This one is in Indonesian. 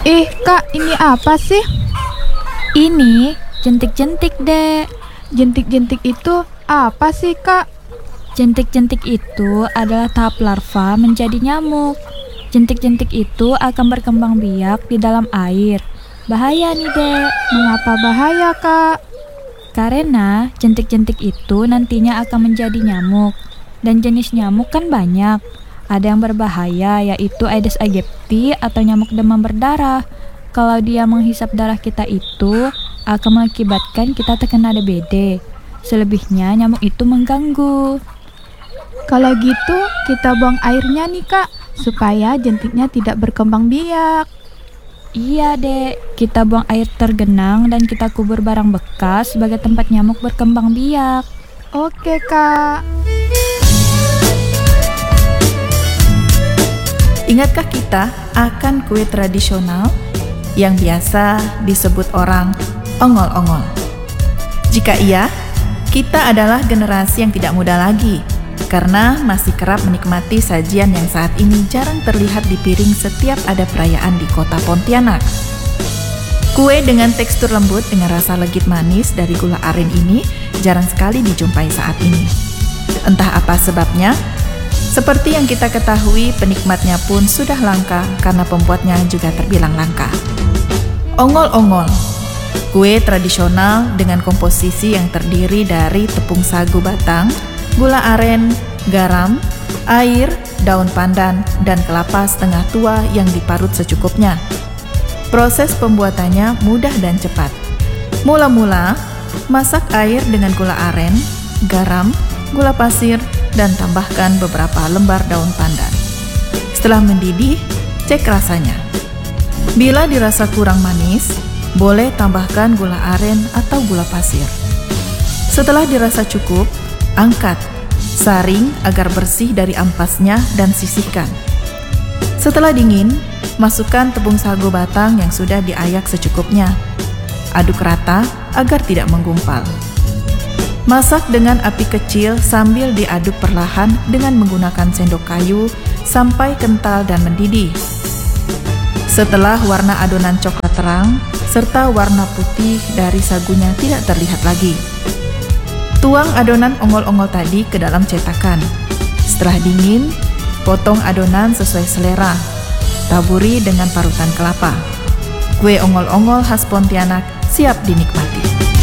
Kak, ini apa sih? Ini jentik-jentik, Dek. Jentik-jentik itu apa sih, Kak? Jentik-jentik itu adalah tahap larva menjadi nyamuk. Jentik-jentik itu akan berkembang biak di dalam air. Bahaya nih, Dek. Mengapa bahaya, Kak? Karena jentik-jentik itu nantinya akan menjadi nyamuk. Dan jenis nyamuk kan banyak. Ada yang berbahaya, yaitu Aedes aegypti atau nyamuk demam berdarah. Kalau dia menghisap darah kita itu akan mengakibatkan kita terkena DBD. Selebihnya nyamuk itu mengganggu. Kalau gitu, kita buang airnya nih, Kak, supaya jentiknya tidak berkembang biak. Iya, Dek. Kita buang air tergenang dan kita kubur barang bekas sebagai tempat nyamuk berkembang biak. Oke, Kak. Ingatkah kita akan kue tradisional yang biasa disebut orang ongol-ongol? Jika iya, kita adalah generasi yang tidak muda lagi karena masih kerap menikmati sajian yang saat ini jarang terlihat di piring setiap ada perayaan di kota Pontianak. Kue dengan tekstur lembut dengan rasa legit manis dari gula aren ini jarang sekali dijumpai saat ini. Entah apa sebabnya, seperti yang kita ketahui, penikmatnya pun sudah langka karena pembuatnya juga terbilang langka. Ongol-ongol, kue tradisional dengan komposisi yang terdiri dari tepung sagu batang, gula aren, garam, air, daun pandan, dan kelapa setengah tua yang diparut secukupnya. Proses pembuatannya mudah dan cepat. Mula-mula, masak air dengan gula aren, garam, gula pasir, dan tambahkan beberapa lembar daun pandan. Setelah mendidih, cek rasanya. Bila dirasa kurang manis, boleh tambahkan gula aren atau gula pasir. Setelah dirasa cukup, angkat, saring agar bersih dari ampasnya dan sisihkan. Setelah dingin, masukkan tepung sagu batang yang sudah diayak secukupnya. Aduk rata agar tidak menggumpal. Masak dengan api kecil sambil diaduk perlahan dengan menggunakan sendok kayu sampai kental dan mendidih. Setelah warna adonan coklat terang serta warna putih dari sagunya tidak terlihat lagi, tuang adonan ongol-ongol tadi ke dalam cetakan. Setelah dingin, potong adonan sesuai selera. Taburi dengan parutan kelapa. Kue ongol-ongol khas Pontianak siap dinikmati.